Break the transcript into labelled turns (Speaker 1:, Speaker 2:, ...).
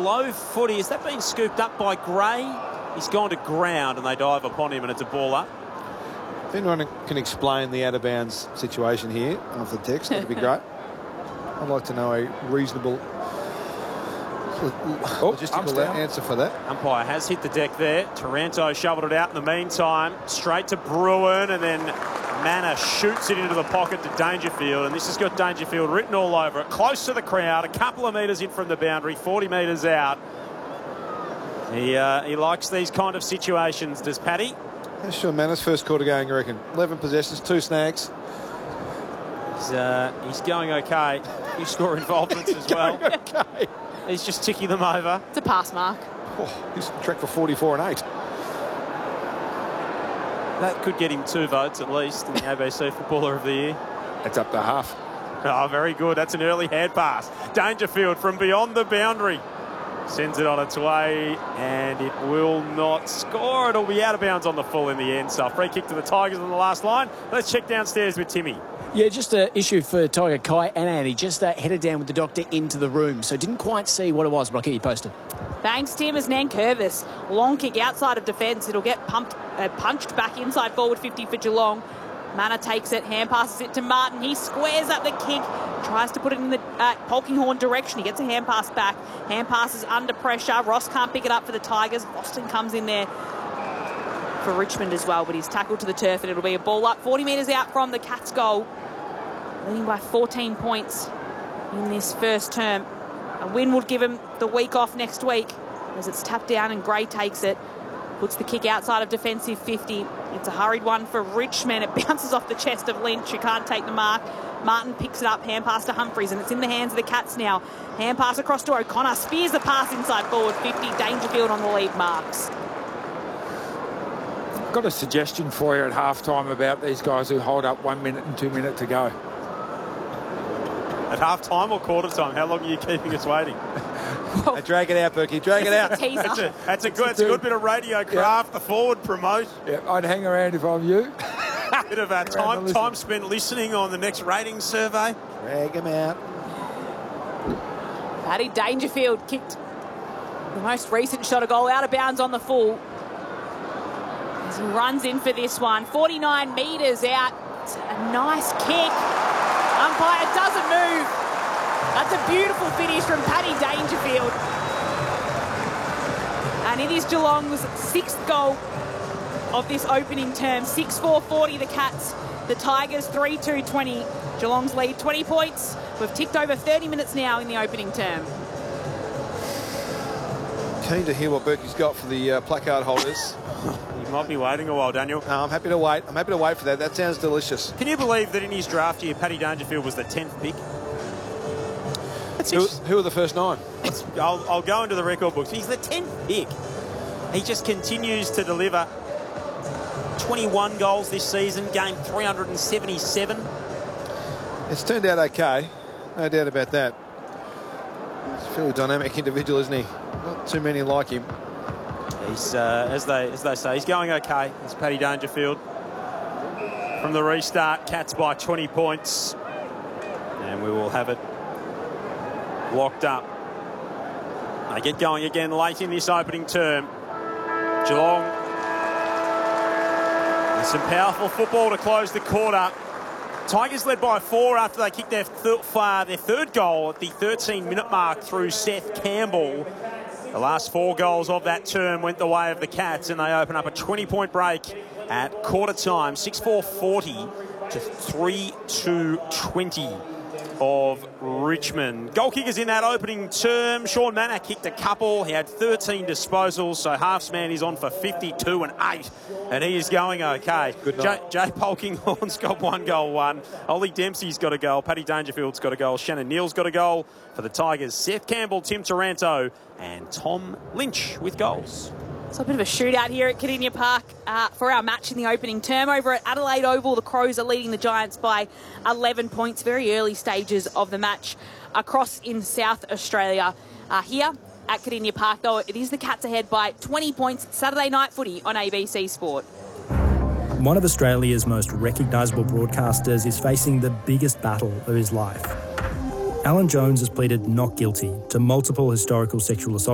Speaker 1: low footy. Has that been scooped up by Gray? He's gone to ground and they dive upon him and it's a ball up.
Speaker 2: If anyone can explain the out-of-bounds situation here off the text, that'd be great. I'd like to know a reasonable logistical answer for that.
Speaker 1: Umpire has hit the deck there. Taranto shoveled it out in the meantime. Straight to Bruin, and then Manor shoots it into the pocket to Dangerfield, and this has got Dangerfield written all over it. Close to the crowd, a couple of metres in from the boundary, 40 metres out. He likes these kind of situations, does Paddy?
Speaker 2: Yeah, sure, Manor's first quarter going, I reckon. 11 possessions, 2 snags.
Speaker 1: He's going okay. You score involvements as well.
Speaker 2: Okay.
Speaker 1: He's just ticking them over.
Speaker 3: It's a pass mark.
Speaker 2: Oh, he's on track for 44 and 8.
Speaker 1: That could get him 2 votes at least in the ABC Footballer of the Year.
Speaker 2: That's up to half.
Speaker 1: Oh, very good. That's an early hand pass. Dangerfield from beyond the boundary. Sends it on its way, and it will not score. It'll be out of bounds on the full in the end. So free kick to the Tigers on the last line. Let's check downstairs with Timmy.
Speaker 4: Yeah, just an issue for Tiger Kai and Andy. Just headed down with the doctor into the room, so didn't quite see what it was, but I'll keep you posted.
Speaker 3: Thanks, Tim. As Nankervis, long kick outside of defence. It'll get punched back inside forward 50 for Geelong. Manor takes it, hand passes it to Martin. He squares up the kick, tries to put it in the Polkinghorne direction. He gets a hand pass back. Hand passes under pressure. Ross can't pick it up for the Tigers. Boston comes in there for Richmond as well, but he's tackled to the turf and it'll be a ball up 40 metres out from the Cats' goal. Leading by 14 points in this first term. A win would give him the week off next week as it's tapped down and Gray takes it. Puts the kick outside of defensive 50. It's a hurried one for Richmond. It bounces off the chest of Lynch, who can't take the mark. Martin picks it up, hand pass to Humphries, and it's in the hands of the Cats now. Hand pass across to O'Connor. Spears the pass inside forward 50. Dangerfield on the lead marks.
Speaker 5: I've got a suggestion for you at halftime about these guys who hold up 1 minute and 2 minutes to go.
Speaker 1: At half-time or quarter-time? How long are you keeping us waiting?
Speaker 2: Drag it out, Berkey. Drag it out.
Speaker 1: That's a good bit of radio craft. Yeah. The forward promote.
Speaker 5: Yeah, I'd hang around if I'm you.
Speaker 1: Bit of time spent listening on the next ratings survey.
Speaker 2: Drag him out.
Speaker 3: Paddy Dangerfield kicked the most recent shot, a goal out of bounds on the full. As he runs in for this one. 49 metres out. It's a nice kick. Umpire doesn't move. That's a beautiful finish from Paddy Dangerfield. And it is Geelong's 6th goal of this opening term. 6-4-40 the Cats. The Tigers 3-2-20. Geelong's lead 20 points. We've ticked over 30 minutes now in the opening term.
Speaker 2: Keen to hear what Berkey's got for the placard holders.
Speaker 1: You might be waiting a while, Daniel.
Speaker 2: No, I'm happy to wait. I'm happy to wait for that. That sounds delicious.
Speaker 1: Can you believe that in his draft year, Paddy Dangerfield was the 10th pick?
Speaker 2: Who are the first 9?
Speaker 1: I'll go into the record books. He's the 10th pick. He just continues to deliver. 21 goals this season, game 377.
Speaker 2: It's turned out okay. No doubt about that. He's a fairly dynamic individual, isn't he? Not too many like him.
Speaker 1: He's, as they say, he's going okay. It's Paddy Dangerfield. From the restart, Cats by 20 points. And we will have it locked up. They get going again late in this opening term. Geelong with some powerful football to close the quarter. Tigers led by 4 after they kicked their third goal at the 13-minute mark through Seth Campbell. The last 4 goals of that term went the way of the Cats, and they open up a 20-point break at quarter time. 6-4-40 to 3-2-20 of Richmond. Goal kickers in that opening term. Sean Manor kicked a couple. He had 13 disposals, so half's man is on for 52 and 8, and he is going okay.
Speaker 2: Good night.
Speaker 1: Jay Polkinghorne's got 1 goal, 1. Ollie Dempsey's got a goal. Paddy Dangerfield's got a goal. Shannon Neal's got a goal for the Tigers. Seth Campbell, Tim Taranto, and Tom Lynch with goals.
Speaker 3: So a bit of a shootout here at Kardinia Park for our match in the opening term. Over at Adelaide Oval, the Crows are leading the Giants by 11 points. Very early stages of the match across in South Australia. Here at Kardinia Park, though, it is the Cats ahead by 20 points. Saturday night footy on ABC Sport.
Speaker 6: One of Australia's most recognisable broadcasters is facing the biggest battle of his life. Alan Jones has pleaded not guilty to multiple historical sexual assault